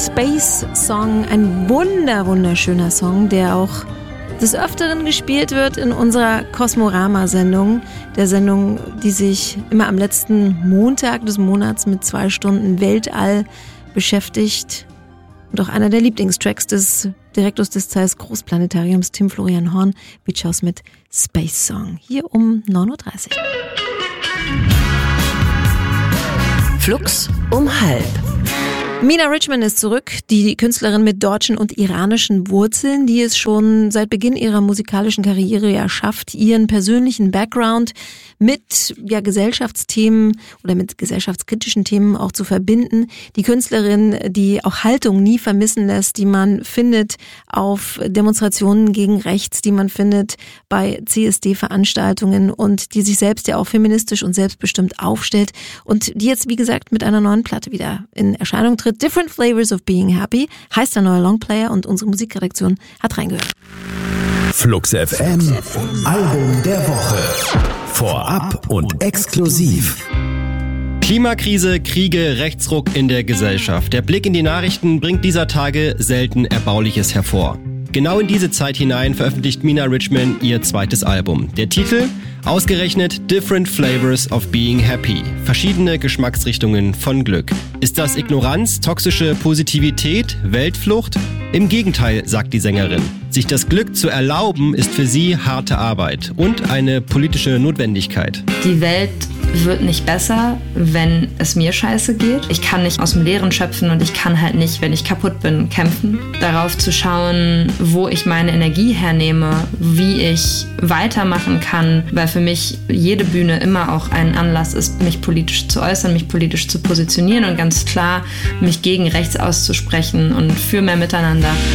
Space Song, ein wunderschöner Song, der auch des Öfteren gespielt wird in unserer Kosmorama-Sendung. Der Sendung, die sich immer am letzten Montag des Monats mit 2 Stunden Weltall beschäftigt. Und auch einer der Lieblingstracks des Direktors des Zeiss Großplanetariums, Tim Florian Horn, Beach House mit Space Song. Hier um 9.30 Uhr. Flux um 12:30. Mina Richman ist zurück, die Künstlerin mit deutschen und iranischen Wurzeln, die es schon seit Beginn ihrer musikalischen Karriere ja schafft, ihren persönlichen Background mit Gesellschaftsthemen oder mit gesellschaftskritischen Themen auch zu verbinden. Die Künstlerin, die auch Haltung nie vermissen lässt, die man findet auf Demonstrationen gegen rechts, die man findet bei CSD-Veranstaltungen und die sich selbst ja auch feministisch und selbstbestimmt aufstellt und die jetzt, wie gesagt, mit einer neuen Platte wieder in Erscheinung tritt. Different Flavors of Being Happy heißt der neue Longplayer und unsere Musikredaktion hat reingehört. Flux FM, Album der Woche. Vorab und exklusiv. Klimakrise, Kriege, Rechtsruck in der Gesellschaft. Der Blick in die Nachrichten bringt dieser Tage selten Erbauliches hervor. Genau in diese Zeit hinein veröffentlicht Mina Richman ihr zweites Album. Der Titel? Ausgerechnet Different Flavors of Being Happy. Verschiedene Geschmacksrichtungen von Glück. Ist das Ignoranz, toxische Positivität, Weltflucht? Im Gegenteil, sagt die Sängerin. Sich das Glück zu erlauben, ist für sie harte Arbeit und eine politische Notwendigkeit. Die Welt wird nicht besser, wenn es mir scheiße geht. Ich kann nicht aus dem Leeren schöpfen und ich kann halt nicht, wenn ich kaputt bin, kämpfen. Darauf zu schauen, wo ich meine Energie hernehme, wie ich weitermachen kann, weil für mich jede Bühne immer auch ein Anlass ist, mich politisch zu äußern, mich politisch zu positionieren und ganz klar mich gegen rechts auszusprechen und für mehr Miteinander.